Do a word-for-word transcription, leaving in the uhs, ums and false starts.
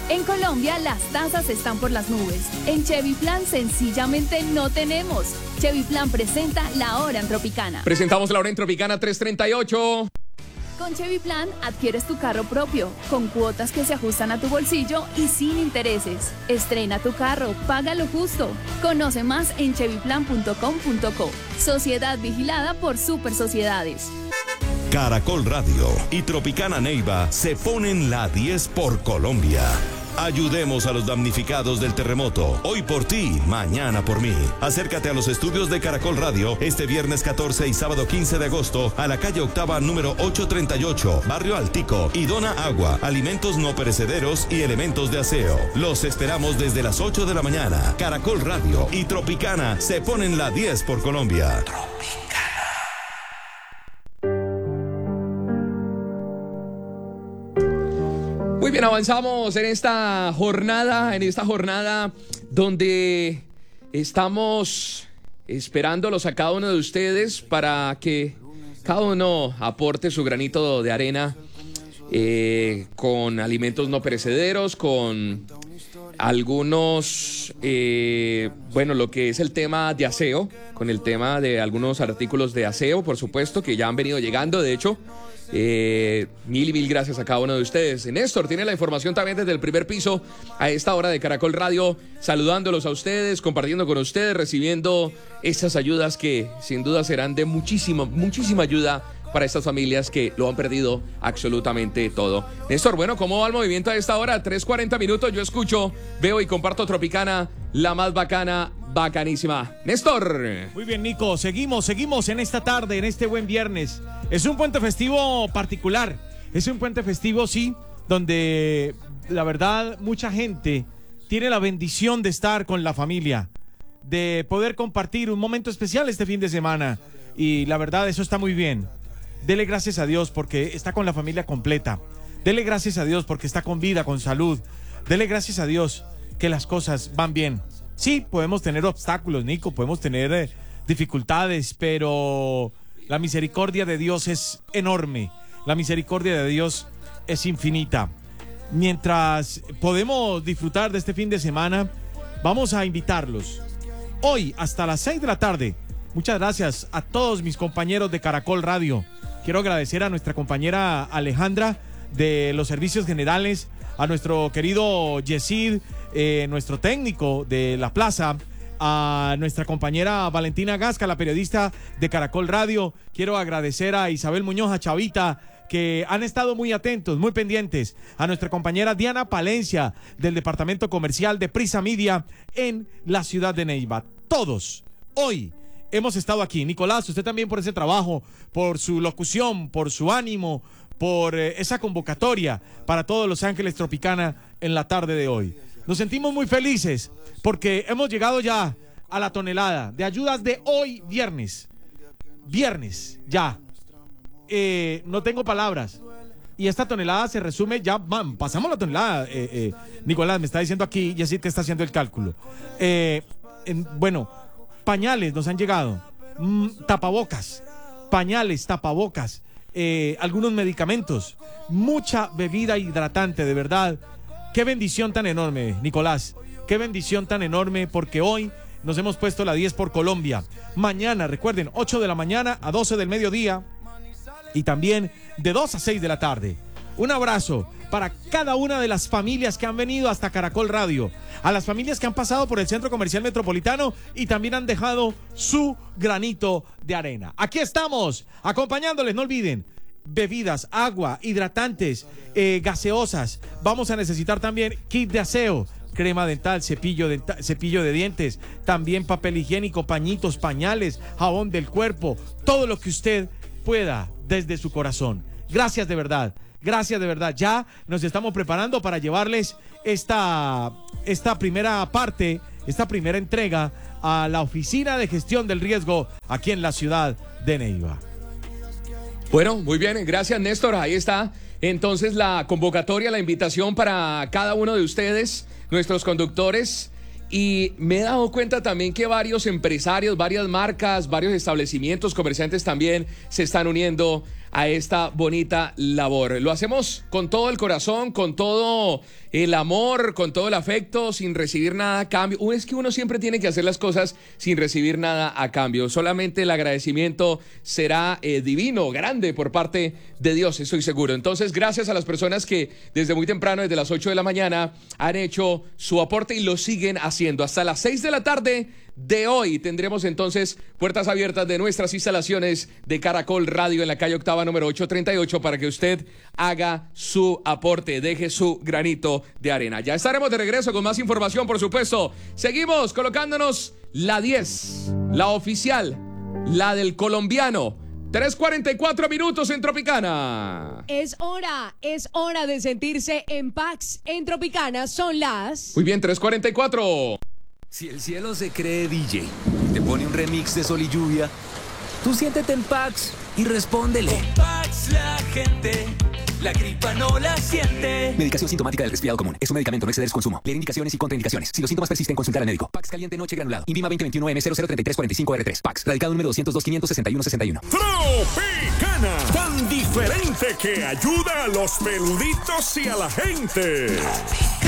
En Colombia las tasas están por las nubes. En Chevy Plan sencillamente no tenemos. Chevy Plan presenta La Hora en Tropicana. Presentamos La Hora en Tropicana tres treinta y ocho. Con Chevy Plan adquieres tu carro propio, con cuotas que se ajustan a tu bolsillo y sin intereses. Estrena tu carro, paga lo justo. Conoce más en chevy plan punto com punto co. Sociedad vigilada por Super Sociedades. Caracol Radio y Tropicana Neiva se ponen la diez por Colombia. Ayudemos a los damnificados del terremoto. Hoy por ti, mañana por mí. Acércate a los estudios de Caracol Radio este viernes catorce y sábado quince de agosto a la calle Octava número ochocientos treinta y ocho, Barrio Altico, y dona agua, alimentos no perecederos y elementos de aseo. Los esperamos desde las ocho de la mañana. Caracol Radio y Tropicana se ponen la diez por Colombia. Tropicana. Muy bien, avanzamos en esta jornada, en esta jornada donde estamos esperándolos a cada uno de ustedes para que cada uno aporte su granito de arena eh, con alimentos no perecederos, con algunos, eh, bueno, lo que es el tema de aseo, con el tema de algunos artículos de aseo, por supuesto, que ya han venido llegando, de hecho. Eh, mil y mil gracias a cada uno de ustedes. Néstor tiene la información también desde el primer piso a esta hora de Caracol Radio, saludándolos a ustedes, compartiendo con ustedes, recibiendo estas ayudas que sin duda serán de muchísima, muchísima ayuda para estas familias que lo han perdido absolutamente todo. Néstor, bueno, ¿cómo va el movimiento a esta hora? tres cuarenta minutos, yo escucho, veo y comparto Tropicana, la más bacana, bacanísima. Néstor. Muy bien, Nico, seguimos, seguimos en esta tarde, en este buen viernes. Es un puente festivo particular, es un puente festivo, sí, donde la verdad mucha gente tiene la bendición de estar con la familia, de poder compartir un momento especial este fin de semana, y la verdad eso está muy bien. Dele gracias a Dios porque está con la familia completa. Dele gracias a Dios porque está con vida, con salud. Dele gracias a Dios que las cosas van bien. Sí, podemos tener obstáculos, Nico, podemos tener eh, dificultades, pero la misericordia de Dios es enorme. La misericordia de Dios es infinita. Mientras podemos disfrutar de este fin de semana, vamos a invitarlos hoy hasta las seis de la tarde. Muchas gracias a todos mis compañeros de Caracol Radio. Quiero agradecer a nuestra compañera Alejandra de los servicios generales, a nuestro querido Yesid, eh, nuestro técnico de la plaza, a nuestra compañera Valentina Gasca, la periodista de Caracol Radio. Quiero agradecer a Isabel Muñoz, a Chavita, que han estado muy atentos, muy pendientes, a nuestra compañera Diana Palencia del departamento comercial de Prisa Media en la ciudad de Neiva. Todos, hoy hemos estado aquí. Nicolás, usted también por ese trabajo, por su locución, por su ánimo, por eh, esa convocatoria para todos Los Ángeles Tropicana en la tarde de hoy. Nos sentimos muy felices porque hemos llegado ya a la tonelada de ayudas de hoy viernes. Viernes, ya. Eh, no tengo palabras. Y esta tonelada se resume, ya man, pasamos la tonelada. Eh, eh, Nicolás me está diciendo aquí, y así te está haciendo el cálculo. Eh, en, bueno, pañales nos han llegado, mm, tapabocas, pañales, tapabocas, eh, algunos medicamentos, mucha bebida hidratante, de verdad. Qué bendición tan enorme, Nicolás, qué bendición tan enorme, porque hoy nos hemos puesto la diez por Colombia. Mañana, recuerden, ocho de la mañana a doce del mediodía y también de dos a seis de la tarde. Un abrazo para cada una de las familias que han venido hasta Caracol Radio, a las familias que han pasado por el Centro Comercial Metropolitano y también han dejado su granito de arena. Aquí estamos, acompañándoles, no olviden, bebidas, agua, hidratantes, eh, gaseosas. Vamos a necesitar también kit de aseo, crema dental, cepillo, dental, cepillo de dientes, también papel higiénico, pañitos, pañales, jabón del cuerpo, todo lo que usted pueda desde su corazón. Gracias de verdad. Gracias de verdad, ya nos estamos preparando para llevarles esta, esta primera parte, esta primera entrega a la Oficina de Gestión del Riesgo aquí en la ciudad de Neiva. Bueno, muy bien, gracias Néstor, ahí está entonces la convocatoria, la invitación para cada uno de ustedes, nuestros conductores. Y me he dado cuenta también que varios empresarios, varias marcas, varios establecimientos, comerciantes también se están uniendo a esta bonita labor. Lo hacemos con todo el corazón, con todo el amor, con todo el afecto, sin recibir nada a cambio. O es que uno siempre tiene que hacer las cosas sin recibir nada a cambio. Solamente el agradecimiento será eh, divino, grande por parte de Dios, estoy seguro. Entonces, gracias a las personas que desde muy temprano, desde las ocho de la mañana, han hecho su aporte y lo siguen haciendo. Hasta las seis de la tarde de hoy tendremos entonces puertas abiertas de nuestras instalaciones de Caracol Radio en la calle Octava número ochocientos treinta y ocho para que usted haga su aporte, deje su granito de arena. Ya estaremos de regreso con más información, por supuesto. Seguimos colocándonos la diez, la oficial, la del colombiano. tres cuarenta y cuatro minutos en Tropicana. Es hora, es hora de sentirse en Pax. En Tropicana son las... Muy bien, tres cuarenta y cuatro. Si el cielo se cree D J y te pone un remix de Sol y Lluvia, tú siéntete en Pax y respóndele. En Pax la gente, la gripa no la siente. Medicación sintomática del resfriado común. Es un medicamento, no exceder su consumo. Leer indicaciones y contraindicaciones. Si los síntomas persisten, consultar al médico. Pax caliente noche granulado. Invima veinte veintiuno M cero cero treinta y tres cuarenta y cinco R tres. Pax. Radicado número doscientos dos quinientos sesenta y uno sesenta y uno. Tropicana. Tan diferente que ayuda a los peluditos y a la gente.